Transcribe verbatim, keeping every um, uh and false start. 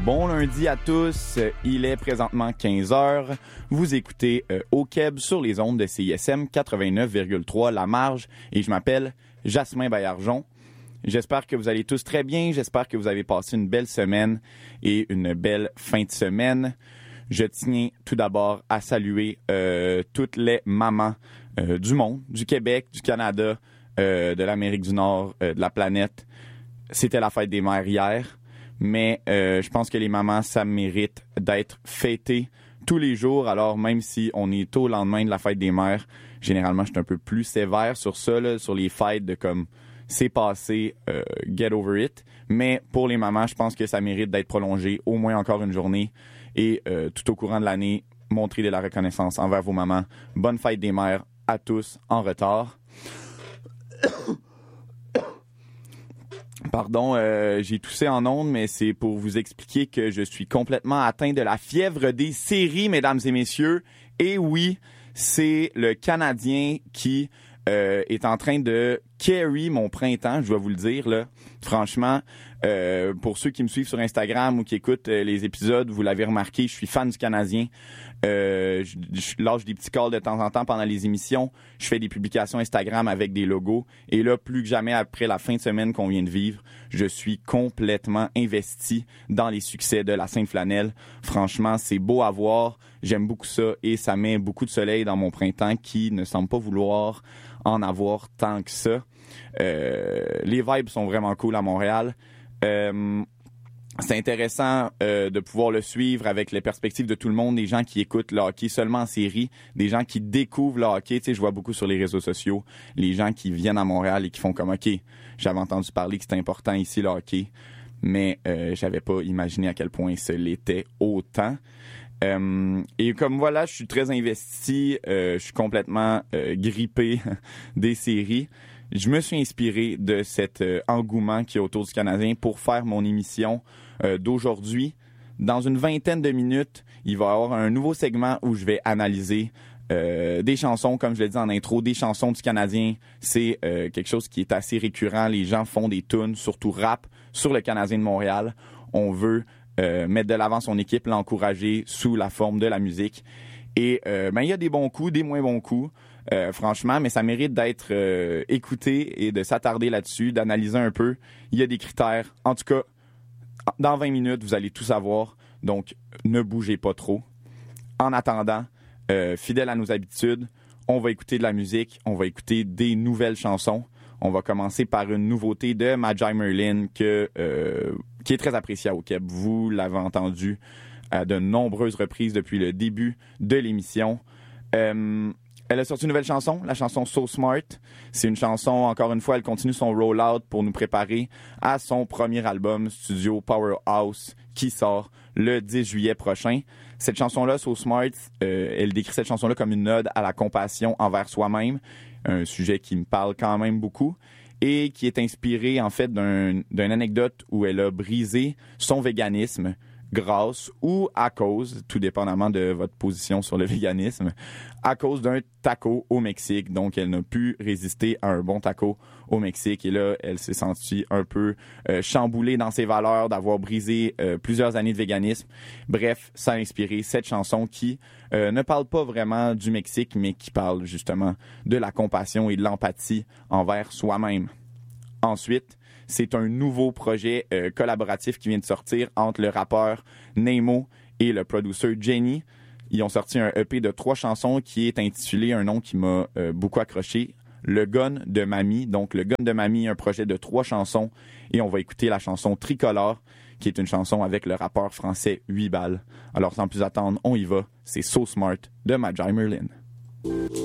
Bon lundi à tous, il est présentement quinze heures. Vous écoutez euh, au Québec sur les ondes de C I S M quatre-vingt-neuf virgule trois La Marge et je m'appelle Jasmin Baillargeon. J'espère que vous allez tous très bien, j'espère que vous avez passé une belle semaine et une belle fin de semaine. Je tiens tout d'abord à saluer euh, toutes les mamans euh, du monde, du Québec, du Canada, euh, de l'Amérique du Nord, euh, de la planète. C'était la fête des mères hier, mais euh, je pense que les mamans, ça mérite d'être fêtées tous les jours. Alors même si on est au lendemain de la fête des mères, généralement je suis un peu plus sévère sur ça, là, sur les fêtes de comme c'est passé, euh, get over it. Mais pour les mamans, je pense que ça mérite d'être prolongé au moins encore une journée. Et euh, tout au courant de l'année, montrez de la reconnaissance envers vos mamans. Bonne fête des mères à tous en retard. Pardon, euh, j'ai toussé en ondes, mais c'est pour vous expliquer que je suis complètement atteint de la fièvre des séries, mesdames et messieurs. Et oui, c'est le Canadien qui euh, est en train de carry mon printemps, je dois vous le dire, là. Franchement, euh, pour ceux qui me suivent sur Instagram ou qui écoutent euh, les épisodes, vous l'avez remarqué, je suis fan du Canadien. Euh, je, je lâche des petits calls de temps en temps pendant les émissions. Je fais des publications Instagram avec des logos. Et là, plus que jamais, après la fin de semaine qu'on vient de vivre, je suis complètement investi dans les succès de la Sainte-Flanelle. Franchement, c'est beau à voir. J'aime beaucoup ça et ça met beaucoup de soleil dans mon printemps qui ne semble pas vouloir en avoir tant que ça. Euh, les vibes sont vraiment cool à Montréal. Euh, c'est intéressant euh, de pouvoir le suivre avec les perspectives de tout le monde, des gens qui écoutent le hockey seulement en série, des gens qui découvrent le hockey. Tu sais, je vois beaucoup sur les réseaux sociaux, les gens qui viennent à Montréal et qui font comme « OK, j'avais entendu parler que c'était important ici le hockey, mais euh, j'avais pas imaginé à quel point ce l'était autant. » Euh, et comme voilà, je suis très investi, euh, je suis complètement euh, grippé des séries. Je me suis inspiré de cet euh, engouement qui est autour du Canadien pour faire mon émission euh, d'aujourd'hui. Dans une vingtaine de minutes, il va y avoir un nouveau segment où je vais analyser euh, des chansons, comme je l'ai dit en intro, des chansons du Canadien. C'est euh, quelque chose qui est assez récurrent. Les gens font des tunes, surtout rap, sur le Canadien de Montréal. On veut euh, mettre de l'avant son équipe, l'encourager sous la forme de la musique. Et euh, ben, il y a des bons coups, des moins bons coups. Euh, franchement, mais ça mérite d'être euh, écouté et de s'attarder là-dessus, d'analyser un peu. Il y a des critères. En tout cas, dans vingt minutes, vous allez tout savoir. Donc, ne bougez pas trop. En attendant, euh, fidèle à nos habitudes, on va écouter de la musique, on va écouter des nouvelles chansons. On va commencer par une nouveauté de Maji Merlin que, euh, qui est très appréciée au Québec. Vous l'avez entendu à de nombreuses reprises depuis le début de l'émission. Euh, Elle a sorti une nouvelle chanson, la chanson So Smart. C'est une chanson, encore une fois, elle continue son roll-out pour nous préparer à son premier album studio Powerhouse qui sort le dix juillet prochain. Cette chanson-là, So Smart, euh, elle décrit cette chanson-là comme une ode à la compassion envers soi-même, un sujet qui me parle quand même beaucoup et qui est inspiré en fait d'un, d'une anecdote où elle a brisé son véganisme grâce ou à cause, tout dépendamment de votre position sur le véganisme, à cause d'un taco au Mexique. Donc, elle n'a pu résister à un bon taco au Mexique. Et là, elle s'est sentie un peu euh, chamboulée dans ses valeurs, d'avoir brisé euh, plusieurs années de véganisme. Bref, ça a inspiré cette chanson qui euh, ne parle pas vraiment du Mexique, mais qui parle justement de la compassion et de l'empathie envers soi-même. Ensuite, c'est un nouveau projet euh, collaboratif qui vient de sortir entre le rappeur Nemo et le producer Jenny. Ils ont sorti un E P de trois chansons qui est intitulé un nom qui m'a euh, beaucoup accroché, Le Gun de Mamie. Donc, Le Gun de Mamie, un projet de trois chansons. Et on va écouter la chanson Tricolore, qui est une chanson avec le rappeur français huit balles. Alors, sans plus attendre, on y va. C'est So Smart de Maji Merlin.